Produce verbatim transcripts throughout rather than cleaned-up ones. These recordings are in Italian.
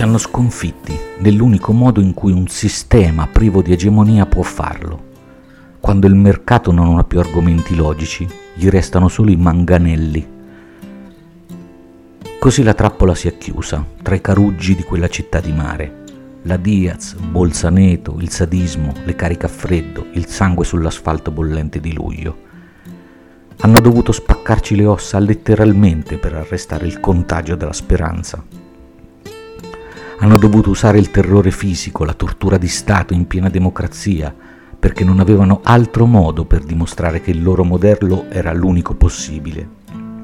Ci hanno sconfitti nell'unico modo in cui un sistema privo di egemonia può farlo. Quando il mercato non ha più argomenti logici, gli restano solo i manganelli. Così la trappola si è chiusa tra i caruggi di quella città di mare. La Diaz, Bolzaneto, il sadismo, le cariche a freddo, il sangue sull'asfalto bollente di luglio. Hanno dovuto spaccarci le ossa letteralmente per arrestare il contagio della speranza. Hanno dovuto usare il terrore fisico, la tortura di Stato in piena democrazia, perché non avevano altro modo per dimostrare che il loro modello era l'unico possibile.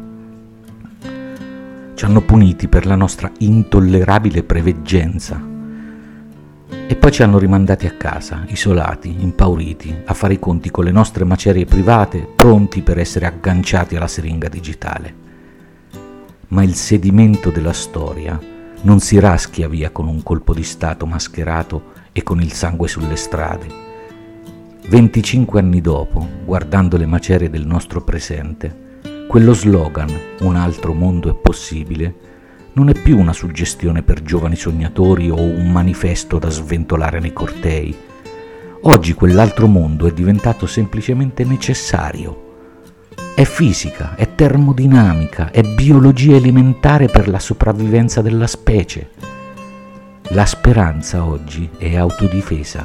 Ci hanno puniti per la nostra intollerabile preveggenza e poi ci hanno rimandati a casa, isolati, impauriti, a fare i conti con le nostre macerie private, pronti per essere agganciati alla siringa digitale. Ma il sedimento della storia non si raschia via con un colpo di Stato mascherato e con il sangue sulle strade. venticinque anni dopo, guardando le macerie del nostro presente, quello slogan, un altro mondo è possibile, non è più una suggestione per giovani sognatori o un manifesto da sventolare nei cortei. Oggi quell'altro mondo è diventato semplicemente necessario. È fisica, è termodinamica, è biologia elementare per la sopravvivenza della specie. La speranza oggi è autodifesa.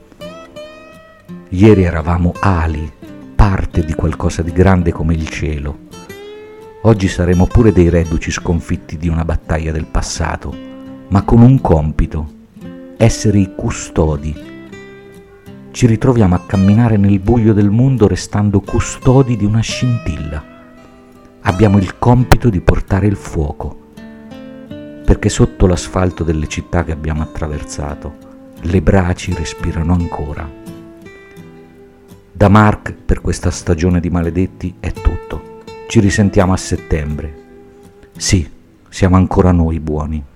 Ieri eravamo ali, parte di qualcosa di grande come il cielo. Oggi saremo pure dei reduci sconfitti di una battaglia del passato, ma con un compito: essere i custodi. Ci ritroviamo a camminare nel buio del mondo restando custodi di una scintilla. Abbiamo il compito di portare il fuoco, perché sotto l'asfalto delle città che abbiamo attraversato le braci respirano ancora. Da Mark per questa stagione di maledetti è tutto. Ci risentiamo a settembre. Sì, siamo ancora noi buoni.